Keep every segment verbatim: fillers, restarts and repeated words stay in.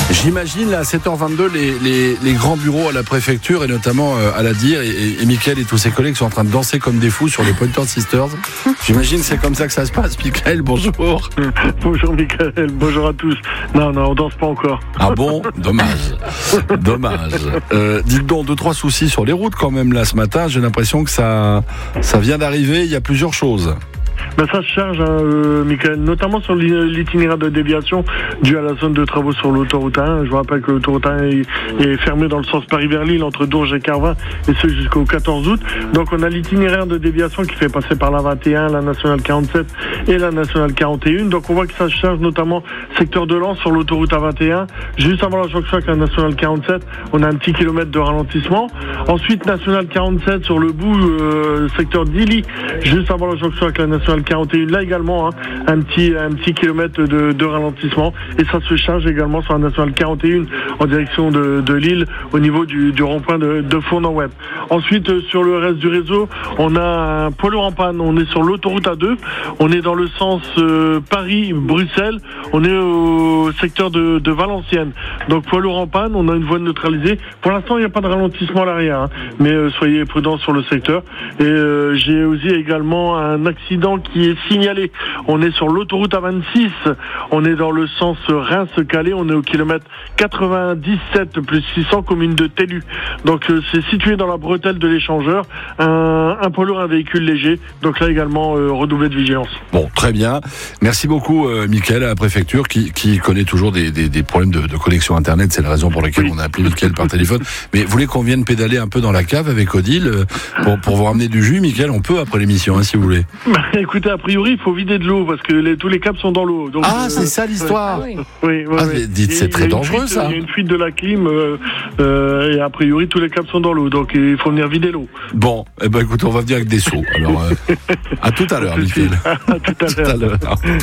J'imagine là à sept heures vingt-deux les, les, les grands bureaux à la préfecture et notamment euh, à la D I R et, et, et Mickaël et tous ses collègues sont en train de danser comme des fous sur les Pointer Sisters. J'imagine c'est comme ça que ça se passe. Mickaël, bonjour. Bonjour Mickaël, bonjour à tous. Non, non, on danse pas encore. Ah bon? Dommage. Dommage. Euh, dites donc, deux, trois soucis sur les routes quand même là ce matin. J'ai l'impression que ça, ça vient d'arriver. Il y a plusieurs choses. Ben ça se charge, hein, euh, Mickaël, notamment sur l'itinéraire de déviation dû à la zone de travaux sur l'autoroute un. Je vous rappelle que l'autoroute un est, est fermée dans le sens Paris-vers-Lille entre Dourges et Carvin, et ce jusqu'au quatorze août. Donc on a l'itinéraire de déviation qui fait passer par la vingt et un, la nationale quarante-sept et la nationale quarante et un. Donc on voit que ça se charge notamment secteur de Lens sur l'autoroute A vingt et un. Juste avant la jonction avec la nationale quarante-sept, on a un petit kilomètre de ralentissement. Ensuite, nationale quarante-sept sur le bout, euh, secteur d'Illy, juste avant la jonction avec la nationale quarante et un, là également, hein, un petit un petit kilomètre de, de ralentissement, et ça se charge également sur la nationale quarante et un en direction de, de Lille au niveau du, du rond-point de, de Fournon-Web. Ensuite, euh, sur le reste du réseau, on a un poids lourd en panne, on est sur l'autoroute A deux, on est dans le sens euh, Paris-Bruxelles, on est au secteur de, de Valenciennes. Donc poids lourd en panne, on a une voie neutralisée. Pour l'instant, il n'y a pas de ralentissement à l'arrière, hein, mais euh, soyez prudents sur le secteur. Et euh, j'ai aussi également un accident qui est signalé. On est sur l'autoroute A vingt-six, on est dans le sens Reims-Calais, on est au kilomètre quatre-vingt-dix-sept plus six cents, commune de Tellu. Donc euh, c'est situé dans la bretelle de l'échangeur, un, un poids lourd, un véhicule léger. Donc là également, euh, redoubler de vigilance. Bon, très bien. Merci beaucoup, euh, Mickaël, à la préfecture, qui, qui connaît toujours des, des, des problèmes de, de connexion Internet. C'est la raison pour laquelle oui. on a appelé Mickaël par téléphone. Mais vous voulez qu'on vienne pédaler un peu dans la cave avec Odile euh, pour, pour vous ramener du jus, Mickaël? On peut après l'émission, hein, si vous voulez. Bah, écoutez, a priori, il faut vider de l'eau parce que les, tous les câbles sont dans l'eau. Donc, ah, euh, c'est ça l'histoire. Oui, oui. oui, ah, oui. Dites, c'est très dangereux, fuite, ça. Il y a une fuite de la clim euh, euh, et a priori, tous les câbles sont dans l'eau. Donc, il faut venir vider l'eau. Bon, eh ben, écoutez, on va venir avec des seaux. Alors, euh, à tout à l'heure, Mickaël. À tout à l'heure.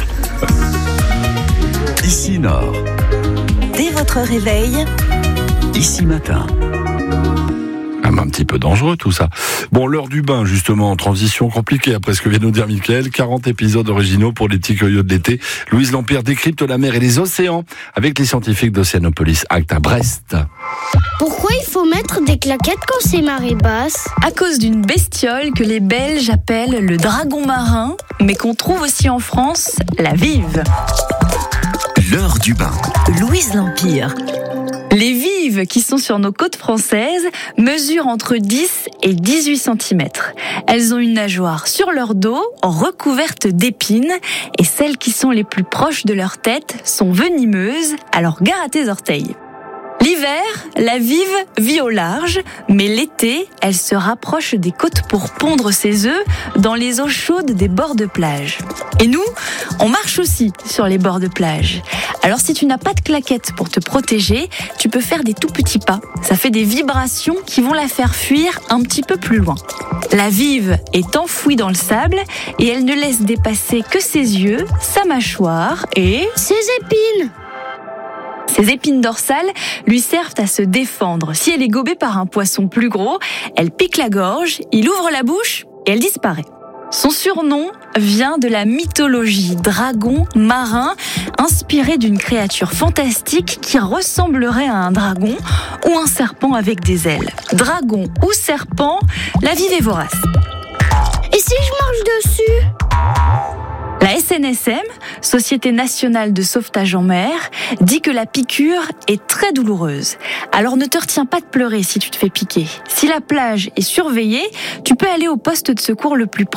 Ici Nord. Dès votre réveil, Ici Matin. Un petit peu dangereux tout ça. Bon, l'heure du bain justement, en transition compliquée après ce que vient de nous dire Mickaël. quarante épisodes originaux pour les petits curieux de l'été. Louise Lampire décrypte la mer et les océans avec les scientifiques d'Océanopolis Act à Brest. Pourquoi il faut mettre des claquettes quand c'est marée basse? À cause d'une bestiole que les Belges appellent le dragon marin, mais qu'on trouve aussi en France, la vive. L'heure du bain. Louise Lampire. Les vives qui sont sur nos côtes françaises mesurent entre dix et dix-huit centimètres. Elles ont une nageoire sur leur dos, recouverte d'épines, et celles qui sont les plus proches de leur tête sont venimeuses, alors gare à tes orteils. L'hiver, la vive vit au large, mais l'été, elle se rapproche des côtes pour pondre ses œufs dans les eaux chaudes des bords de plage. Et nous, on marche aussi sur les bords de plage. Alors si tu n'as pas de claquettes pour te protéger, tu peux faire des tout petits pas. Ça fait des vibrations qui vont la faire fuir un petit peu plus loin. La vive est enfouie dans le sable et elle ne laisse dépasser que ses yeux, sa mâchoire et ses épines. Ses épines dorsales lui servent à se défendre. Si elle est gobée par un poisson plus gros, elle pique la gorge, il ouvre la bouche et elle disparaît. Son surnom vient de la mythologie dragon marin, inspiré d'une créature fantastique qui ressemblerait à un dragon ou un serpent avec des ailes. Dragon ou serpent, la vive est vorace. Et si je marche dessus ? La S N S M, Société nationale de sauvetage en mer, dit que la piqûre est très douloureuse. Alors ne te retiens pas de pleurer si tu te fais piquer. Si la plage est surveillée, tu peux aller au poste de secours le plus proche.